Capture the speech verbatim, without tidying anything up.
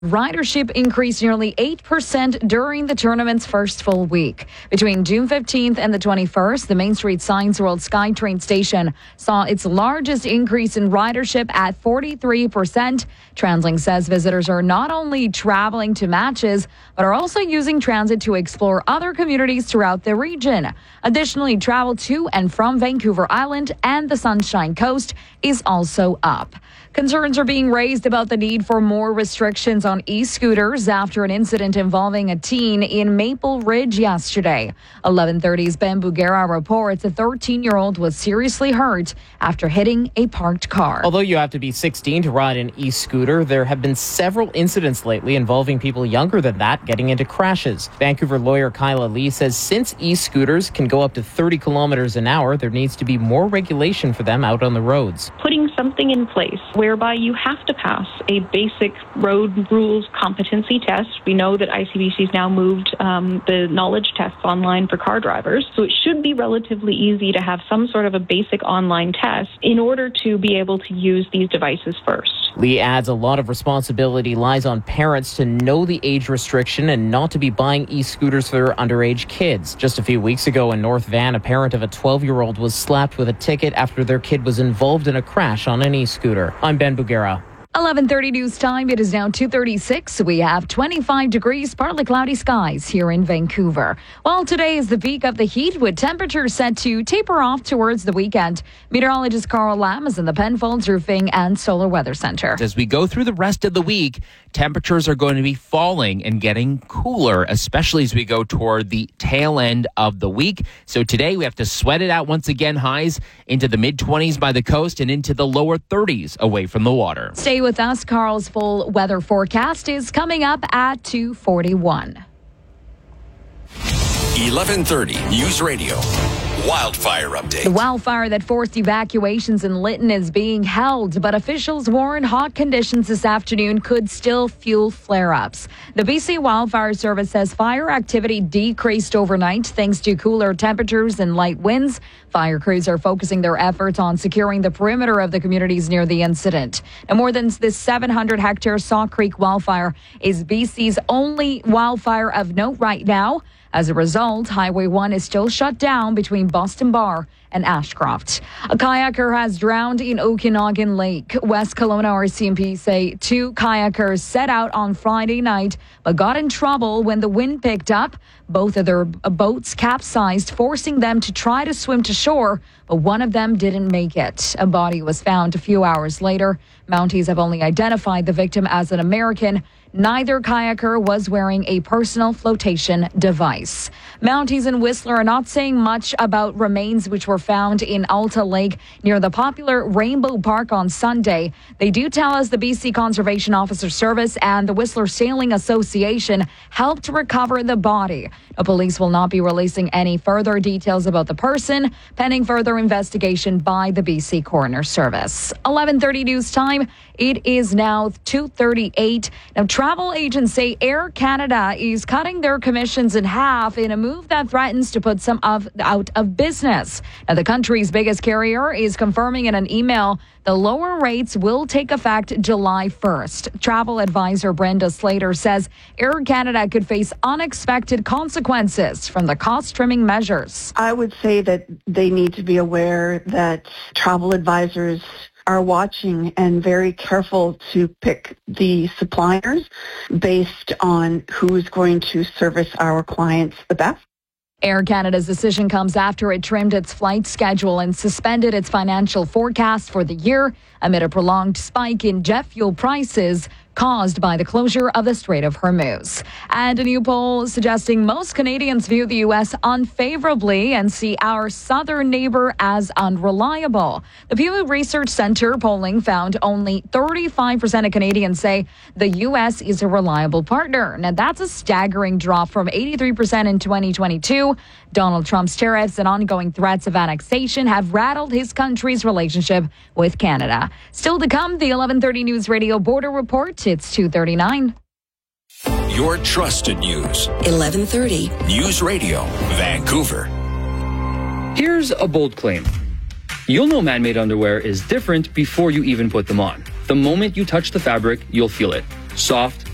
Ridership increased nearly eight percent during the tournament's first full week. Between June fifteenth and the twenty-first, the Main Street Science World SkyTrain station saw its largest increase in ridership at forty-three percent. TransLink says visitors are not only traveling to matches, but are also using transit to explore other communities throughout the region. Additionally, travel to and from Vancouver Island and the Sunshine Coast is also up. Concerns are being raised about the need for more restrictions on e-scooters after an incident involving a teen in Maple Ridge yesterday. eleven thirty's Ben Bugera reports a thirteen-year-old was seriously hurt after hitting a parked car. Although you have to be sixteen to ride an e-scooter, there have been several incidents lately involving people younger than that getting into crashes. Vancouver lawyer Kyla Lee says since e-scooters can go up to thirty kilometers an hour, there needs to be more regulation for them out on the roads. Putting something in place whereby you have to pass a basic road rules competency test. We know that I C B C's now moved um, the knowledge tests online for car drivers, so it should be relatively easy to have some sort of a basic online test in order to be able to use these devices first. Lee adds a lot of responsibility lies on parents to know the age restriction and not to be buying e-scooters for their underage kids. Just a few weeks ago in North Van, a parent of a twelve-year-old was slapped with a ticket after their kid was involved in a crash on an e-scooter. I'm Ben Bugera. eleven thirty news time. It is now two thirty-six. We have twenty-five degrees, partly cloudy skies here in Vancouver. Well, today is the peak of the heat with temperatures set to taper off towards the weekend. Meteorologist Carl Lam is in the Penfolds Roofing and Solar Weather Center. As we go through the rest of the week, temperatures are going to be falling and getting cooler, especially as we go toward the tail end of the week. So today we have to sweat it out once again. Highs into the mid-twenties by the coast and into the lower thirties away from the water. Stay with us. Carl's full weather forecast is coming up at two forty-one. eleven thirty News Radio. Wildfire update. The wildfire that forced evacuations in Lytton is being held, but officials warn hot conditions this afternoon could still fuel flare-ups. The B C Wildfire Service says fire activity decreased overnight thanks to cooler temperatures and light winds. Fire crews are focusing their efforts on securing the perimeter of the communities near the incident. And more than this seven hundred hectare Saw Creek wildfire is B C's only wildfire of note right now. As a result, Highway one is still shut down between Boston Bar and Ashcroft. A kayaker has drowned in Okanagan Lake. West Kelowna R C M P say two kayakers set out on Friday night but got in trouble when the wind picked up. Both of their boats capsized, forcing them to try to swim to shore, but one of them didn't make it. A body was found a few hours later. Mounties have only identified the victim as an American. Neither kayaker was wearing a personal flotation device. Mounties in Whistler are not saying much about remains which were found in Alta Lake near the popular Rainbow Park on Sunday. They do tell us the B C Conservation Officer Service and the Whistler Sailing Association helped recover the body. The police will not be releasing any further details about the person, pending further investigation by the B C Coroner Service. eleven thirty news time. It is now two thirty-eight. Now, travel agents say Air Canada is cutting their commissions in half in a move that threatens to put some of out of business. Now, the country's biggest carrier is confirming in an email the lower rates will take effect July first. Travel advisor Brenda Slater says Air Canada could face unexpected consequences from the cost-trimming measures. I would say that they need to be aware that travel advisors are watching and very careful to pick the suppliers based on who's going to service our clients the best. Air Canada's decision comes after it trimmed its flight schedule and suspended its financial forecast for the year amid a prolonged spike in jet fuel prices caused by the closure of the Strait of Hormuz. And a new poll suggesting most Canadians view the U S unfavorably and see our southern neighbor as unreliable. The Pew Research Center polling found only thirty-five percent of Canadians say the U S is a reliable partner. Now, that's a staggering drop from eighty-three percent in twenty twenty-two. Donald Trump's tariffs and ongoing threats of annexation have rattled his country's relationship with Canada. Still to come, the eleven thirty News Radio Border Report. It's two thirty-nine. Your trusted news. eleven thirty News Radio, Vancouver. Here's a bold claim. You'll know man-made underwear is different before you even put them on. The moment you touch the fabric, you'll feel it. Soft,